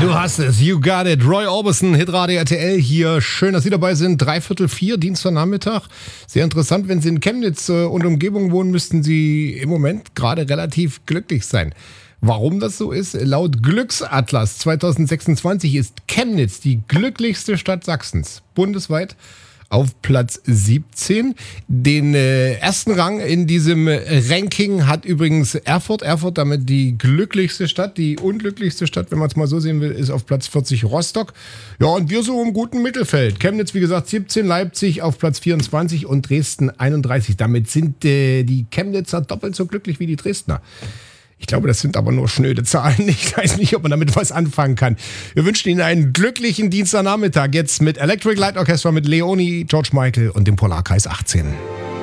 Du hast es, you got it. Roy Orbison, Hitradio RTL hier. Schön, dass Sie dabei sind. 3:45, Dienstagnachmittag. Sehr interessant, wenn Sie in Chemnitz und Umgebung wohnen, müssten Sie im Moment gerade relativ glücklich sein. Warum das so ist? Laut Glücksatlas 2026 ist Chemnitz die glücklichste Stadt Sachsens. Bundesweit auf Platz 17. Den ersten Rang in diesem Ranking hat übrigens Erfurt. Erfurt damit die glücklichste Stadt. Die unglücklichste Stadt, wenn man es mal so sehen will, ist auf Platz 40 Rostock. Ja, und wir so im guten Mittelfeld. Chemnitz, wie gesagt, 17, Leipzig auf Platz 24 und Dresden 31. Damit sind die Chemnitzer doppelt so glücklich wie die Dresdner. Ich glaube, das sind aber nur schnöde Zahlen. Ich weiß nicht, ob man damit was anfangen kann. Wir wünschen Ihnen einen glücklichen Dienstagnachmittag. Jetzt mit Electric Light Orchestra, mit Leonie, George Michael und dem Polarkreis 18.